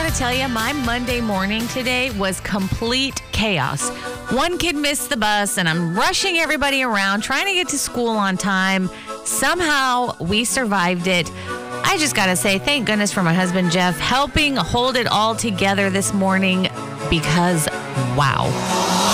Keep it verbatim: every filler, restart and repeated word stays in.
got to tell you, my Monday morning today was complete chaos. One kid missed the bus, and I'm rushing everybody around, trying to get to school on time. Somehow, we survived it. I just got to say, thank goodness for my husband, Jeff, helping hold it all together this morning because, wow.